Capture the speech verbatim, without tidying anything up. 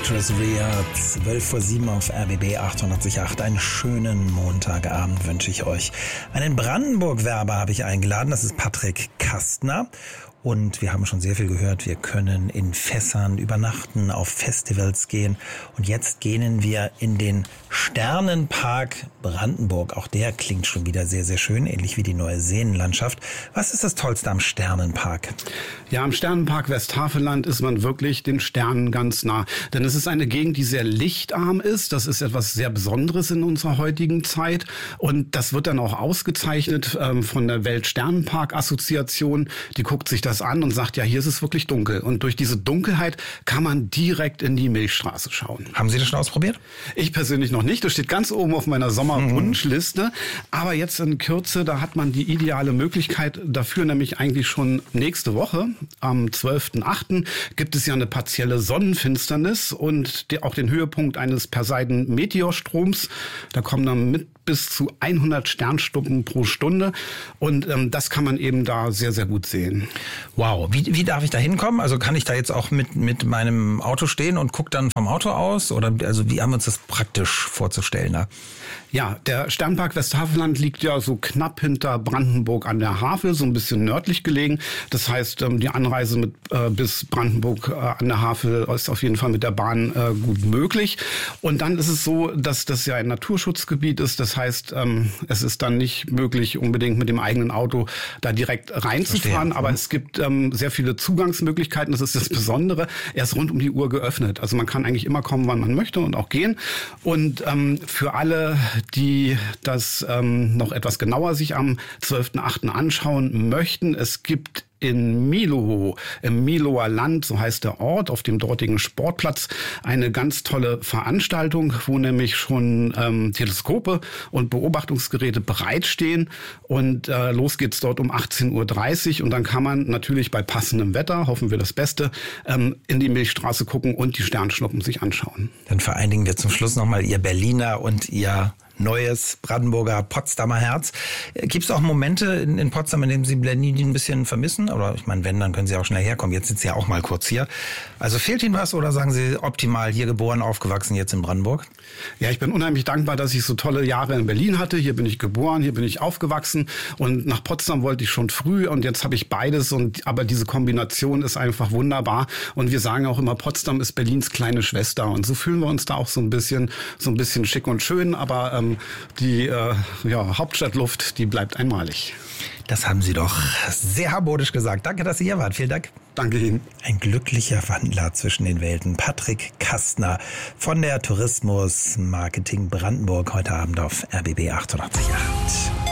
Chris Rea, zwölf vor sieben auf R B B achtundachtzig Komma acht. Einen schönen Montagabend wünsche ich euch. Einen Brandenburg-Werber habe ich eingeladen, das ist Patrick Kastner. Und wir haben schon sehr viel gehört, wir können in Fässern übernachten, auf Festivals gehen. Und jetzt gehen wir in den Sternenpark Brandenburg. Auch der klingt schon wieder sehr, sehr schön, ähnlich wie die neue Seenlandschaft. Was ist das Tollste am Sternenpark? Ja, am Sternenpark Westhaveland ist man wirklich den Sternen ganz nah. Denn es ist eine Gegend, die sehr lichtarm ist. Das ist etwas sehr Besonderes in unserer heutigen Zeit. Und das wird dann auch ausgezeichnet ähm, von der Welt-Sternenpark-Assoziation. Die guckt sich das an und sagt, ja, hier ist es wirklich dunkel. Und durch diese Dunkelheit kann man direkt in die Milchstraße schauen. Haben Sie das schon ausprobiert? Ich persönlich noch nicht. Das steht ganz oben auf meiner Sommerwunschliste. Aber jetzt in Kürze, da hat man die ideale Möglichkeit dafür, nämlich eigentlich schon nächste Woche, am zwölften achten gibt es ja eine partielle Sonnenfinsternis und die, auch den Höhepunkt eines Perseiden-Meteorstroms. Da kommen dann mit bis zu hundert Sternschnuppen pro Stunde. Und ähm, das kann man eben da sehr, sehr gut sehen. Wow, wie, wie darf ich da hinkommen? Also kann ich da jetzt auch mit, mit meinem Auto stehen und gucke dann vom Auto aus? Oder also wie haben wir uns das praktisch vorzustellen da? Ja, der Sternpark Westhaveland liegt ja so knapp hinter Brandenburg an der Havel, so ein bisschen nördlich gelegen. Das heißt, ähm, die Anreise mit, äh, bis Brandenburg äh, an der Havel ist auf jeden Fall mit der Bahn äh, gut möglich. Und dann ist es so, dass das ja ein Naturschutzgebiet ist. Das heißt, ähm, es ist dann nicht möglich, unbedingt mit dem eigenen Auto da direkt reinzufahren. Verstehe. Aber es gibt ähm, sehr viele Zugangsmöglichkeiten. Das ist das Besondere. Er ist rund um die Uhr geöffnet. Also man kann eigentlich immer kommen, wann man möchte und auch gehen. Und ähm, für alle, die das ähm, noch etwas genauer sich am zwölften achten anschauen möchten, es gibt in Miloho, im Miloer Land, so heißt der Ort, auf dem dortigen Sportplatz, eine ganz tolle Veranstaltung, wo nämlich schon ähm, Teleskope und Beobachtungsgeräte bereitstehen. Und äh, los geht's dort um achtzehn Uhr dreißig und dann kann man natürlich bei passendem Wetter, hoffen wir das Beste, ähm, in die Milchstraße gucken und die Sternschnuppen sich anschauen. Dann vereinigen wir zum Schluss nochmal Ihr Berliner und Ihr neues Brandenburger Potsdamer Herz. Gibt es auch Momente in, in Potsdam, in denen Sie Berlin ein bisschen vermissen? Oder ich meine, wenn, dann können Sie auch schnell herkommen. Jetzt sind Sie ja auch mal kurz hier. Also fehlt Ihnen was oder sagen Sie optimal hier geboren, aufgewachsen, jetzt in Brandenburg? Ja, ich bin unheimlich dankbar, dass ich so tolle Jahre in Berlin hatte. Hier bin ich geboren, hier bin ich aufgewachsen und nach Potsdam wollte ich schon früh und jetzt habe ich beides. Und aber diese Kombination ist einfach wunderbar und wir sagen auch immer, Potsdam ist Berlins kleine Schwester und so fühlen wir uns da auch so ein bisschen, so ein bisschen schick und schön, aber ähm, die äh, ja, Hauptstadtluft, die bleibt einmalig. Das haben Sie doch sehr harmonisch gesagt. Danke, dass Sie hier waren. Vielen Dank. Danke Ihnen. Ein glücklicher Wandler zwischen den Welten. Patrick Kastner von der Tourismus Marketing Brandenburg heute Abend auf R B B achtundachtzig Komma acht.